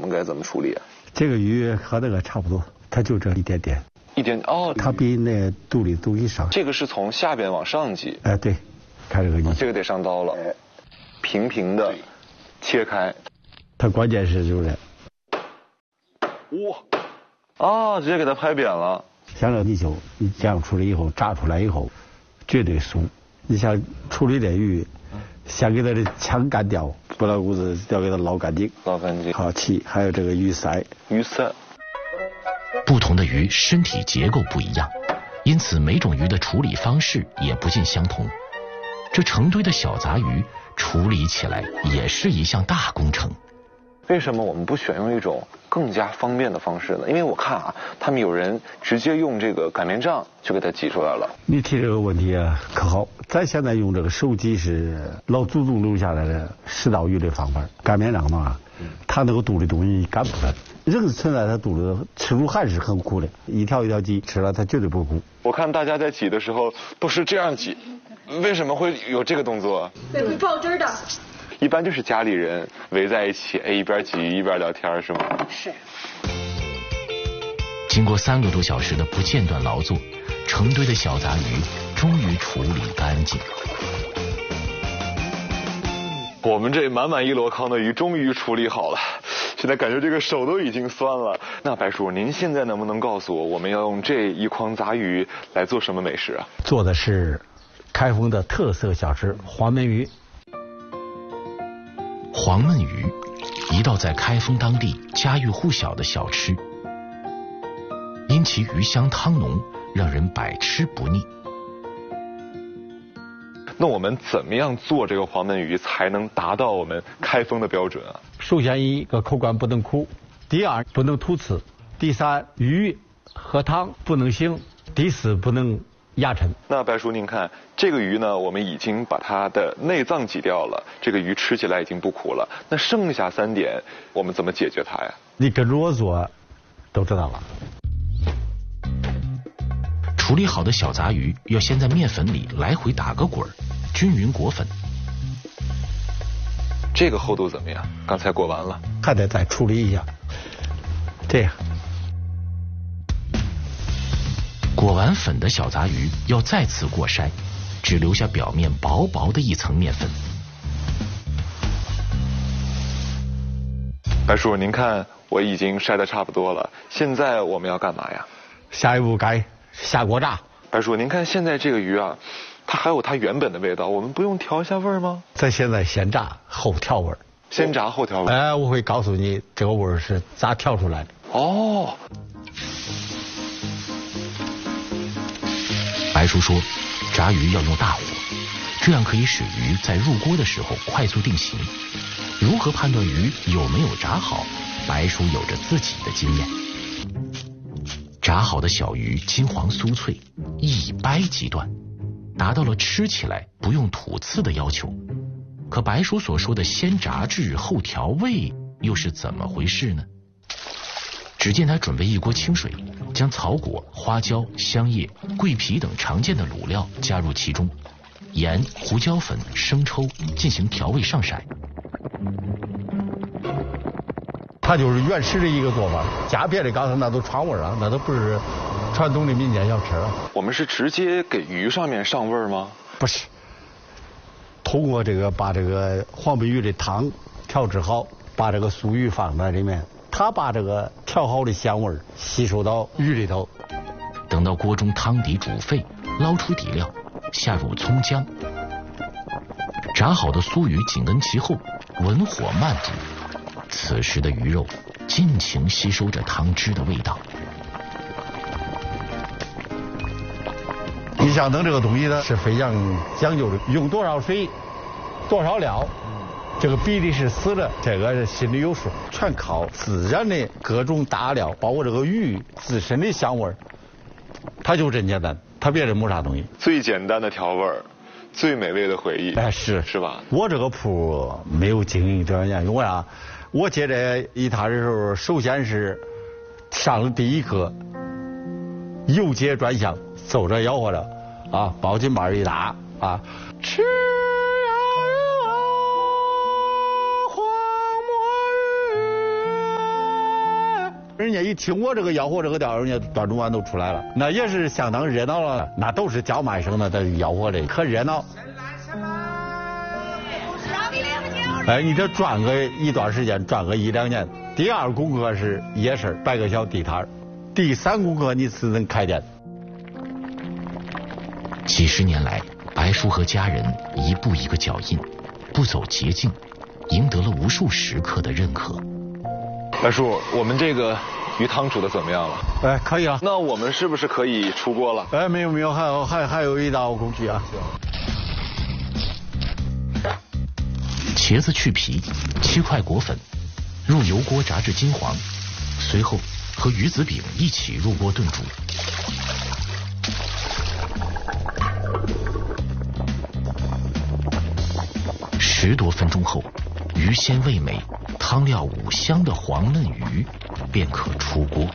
们该怎么处理啊？ 这个鱼和那个差不多，它就这一点点。 一点哦， 它比那肚里东西少。 这个是从下边往上挤。 哎，对，看这个鱼， 这个得上刀了，平平的切开。 它关键是就是， 哇，啊，直接给它拍扁了。 像这泥鳅，你酱出来以后，炸出来以后，绝对酥。你像处理这鱼，先给它的腔干掉，不老骨子要给它捞干净， 捞干净。 好气，还有这个鱼鳃。 鱼鳃。 不同的鱼身体结构不一样，因此每种鱼的处理方式也不尽相同。这成堆的小杂鱼处理起来也是一项大工程。 为什么我们不选用一种更加方便的方式呢？因为我看啊，他们有人直接用这个擀面杖就给它挤出来了。 你提这个问题啊，可好？咱现在用这个手挤是老祖宗留下来的食刀鱼的方法。擀面杖嘛，它那个肚里东西擀不出来，人存在它肚里吃入汗是很苦的，一条一条挤吃了它绝对不苦。 我看大家在挤的时候都是这样挤，为什么会有这个动作？ 对，会爆汁的。 一般就是家里人围在一起，一边挤一边聊天，是吗？ 是。 经过3个多小时的不间断劳作，成堆的小杂鱼终于处理干净。 我们这满满一箩筐的鱼终于处理好了，现在感觉这个手都已经酸了。那白叔，您现在能不能告诉我，我们要用这一筐杂鱼来做什么美食啊？ 做的是开封的特色小吃黄焖鱼。 黄焖鱼，一道在开封当地家喻户晓的小吃，因其鱼香汤浓，让人百吃不腻。 那我们怎么样做这个黄焖鱼才能达到我们开封的标准啊？ 首先一个口感不能苦，第二不能突刺，第三鱼和汤不能腥，第四不能压沉。 那白叔您看这个鱼呢，我们已经把它的内脏挤掉了，这个鱼吃起来已经不苦了。那剩下3点我们怎么解决它呀？ 你跟着我做都知道了。 处理好的小杂鱼要先在面粉里来回打个滚，均匀裹粉。 这个厚度怎么样？刚才裹完了， 还得再处理一下。这样， 裹完粉的小杂鱼要再次过筛，只留下表面薄薄的一层面粉。 白叔，您看我已经筛得差不多了，现在我们要干嘛呀？ 下一步该下锅炸。 白叔，您看现在这个鱼啊，它还有它原本的味道，我们不用调一下味儿吗？ 咱现在先炸后调味儿。 先炸后调味。 哎，我会告诉你这个味儿是咋调出来的。 哦。 白叔说，炸鱼要用大火，这样可以使鱼在入锅的时候快速定型。如何判断鱼有没有炸好，白叔有着自己的经验。炸好的小鱼金黄酥脆，一掰即断，达到了吃起来不用吐刺的要求。可白叔所说的先炸制后调味又是怎么回事呢？只见他准备一锅清水，将草果、花椒、香叶、桂皮等常见的卤料加入其中，盐、胡椒粉、生抽进行调味上色。 它就是原始的一个做法，加别的刚才那都串味儿啊，那都不是传统的民间小吃啊。 我们是直接给鱼上面上味儿吗？ 不是，通过这个把这个黄焖鱼的汤调制好，把这个酥鱼放在里面，它把这个调好的香味吸收到鱼里头。 等到锅中汤底煮沸，捞出底料，下入葱姜，炸好的酥鱼紧跟其后，文火慢煮。此时的鱼肉尽情吸收着汤汁的味道。 你像等这个东西呢，是非常讲究的，用多少水，多少料，这个比例是死的，这个心里有数，全靠自然的各种大料，包括这个鱼自身的香味，它就真简单，它别的没啥东西。 最简单的调味儿，最美味的回忆。 哎，是吧？ 我这个铺没有经营多少年，因为啥？我接这一摊的时候，首先是上了第一课，游街专项，走着吆喝着啊，包巾板一打啊，吃呀人啊，黄人家一听我这个吆喝这个调，人家端中碗都出来了，那也是相当热闹了。那都是叫卖声的，这吆喝的可热闹。哎，你这转个一段时间，转个1、2年，第二功课是夜市摆个小地摊，第3功课你是能开店。 几十年来，白叔和家人一步一个脚印，不走捷径，赢得了无数食客的认可。 白叔，我们这个鱼汤煮的怎么样了？ 哎，可以了。 那我们是不是可以出锅了？ 哎，没有，还有一道工序啊。 茄子去皮，切块裹粉，入油锅炸至金黄，随后和鱼子饼一起入锅炖煮。10多分钟后，鱼鲜味美，汤料五香的黄嫩鱼便可出锅。